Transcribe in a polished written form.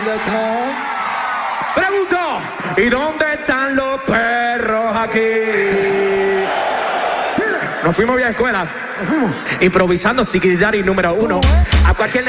¿Dónde están? Pregunto, ¿y dónde están los perros aquí? Nos fuimos vía escuela. Improvisando Sigidari número 1. A cualquier